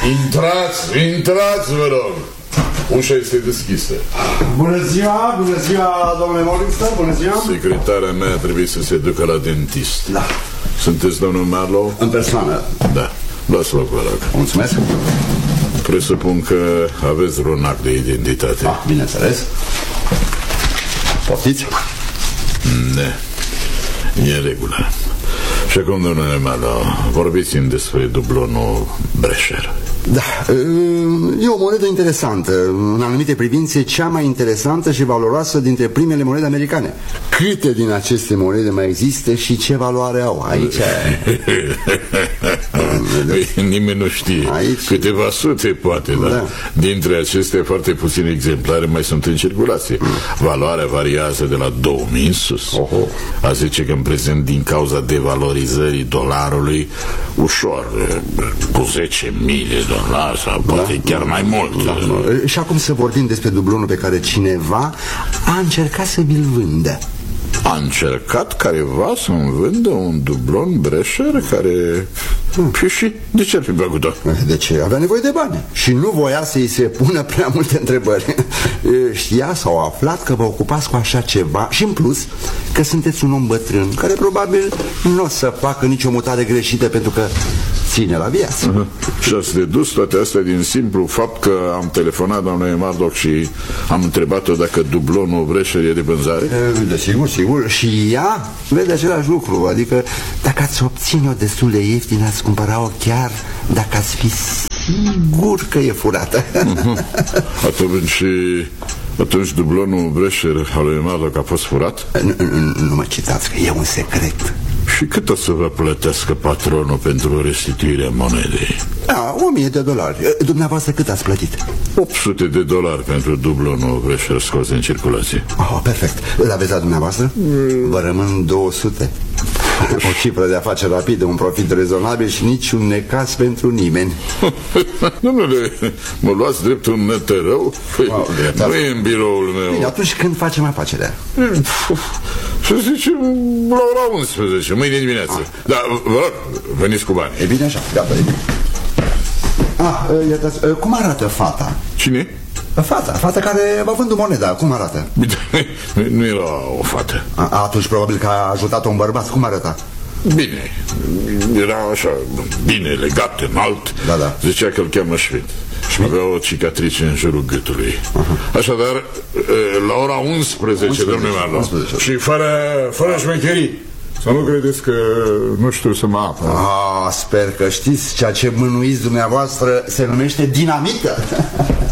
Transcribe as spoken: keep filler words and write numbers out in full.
Intrați, intrați, vă rog. Ușa este deschisă. Bună ziua, bună ziua, domnule Morningstar, bună ziua. Secretarea mea trebuie să se ducă la dentist. Da. Sunteți domnul Marlowe? În persoană. Da, luați loc, vă rog. Mulțumesc. Presupun că aveți vreun act de identitate. Ah, bineînțeles. Poftiți? Ne, e în regulă. Și acum, domnule Marlowe, vorbiți-mi despre dublonul Brescher. Da, e o monedă interesantă. În anumite privințe, cea mai interesantă și valoroasă dintre primele monede americane. Câte din aceste monede mai există și ce valoare au? Aici nimeni nu știe. Aici... Câteva sute, poate, da? Da. Dintre aceste foarte puține exemplare mai sunt în circulație. mm. Valoarea variază de la două mii în sus. Oho. A zice că în prezent, din cauza devalorizării dolarului, ușor, cu zece mii de dolari sau poate da? chiar mai mult. Da, da. Și acum să vorbim despre dublonul pe care cineva a încercat să vi-l vândă. A încercat careva să-mi vândă un dublon Brescher care... Hmm. Și, și de ce ar fi făcut-o? De ce? Avea nevoie de bani și nu voia să-i se pună prea multe întrebări. Știa sau a aflat că vă ocupați cu așa ceva și în plus că sunteți un om bătrân care probabil nu o să facă nicio mutare greșită pentru că ține la viață. uh-huh. Și ați dedus toate astea din simplu fapt că am telefonat doamnei Murdoch și am întrebat-o dacă dublonul Brescher e de vânzare? Desigur, sigur. Și ea vede același lucru. Adică dacă ați obține-o destul de ieftin, ați cumpăra-o chiar dacă ați fi sigur că e furată. uh-huh. Atunci... Atunci dublonul Brescher al lui Murdoch a fost furat? Nu, nu, nu mă citați, că e un secret. Și cât o să vă plătească patronul pentru restituirea monedei? Da, o mie de dolari. Dumneavoastră cât ați plătit? opt sute de dolari pentru dublonul Brescher scos în circulație. Oh, perfect. Îl aveți la dumneavoastră? Mm. Vă rămân două sute. O cifră de afaceri rapidă, un profit rezonabil și niciun necaz pentru nimeni. Domnule, mă luați drept un nătărău? Wow, nu e în biroul meu. Bine, atunci când facem afacerea? Să zicem la ora unsprezece, mâine dimineață. ah. Da, vă rog, veniți cu bani. E bine așa, gata, e bine. Ah, iertați, cum arată fata? Cine? Fata, fata care v-a vândut moneda, cum arată? Nu, nu era o fată. A, atunci probabil că a ajutat un bărbat, cum arăta? Bine, era așa, bine legat, înalt. Da, da. Zicea că îl cheamă Schmidt. Și avea o cicatrice în jurul gâtului. uh-huh. Așadar, la ora unsprezece, domnule Marlowe. Și fără, fără șmecherii. Să nu credeți că nu știu să mă apă. Ah, sper că știți, ceea ce mânuiți dumneavoastră se numește dinamită.